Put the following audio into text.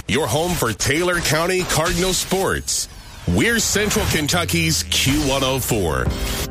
your home for Taylor County Cardinal sports. We're Central Kentucky's Q104.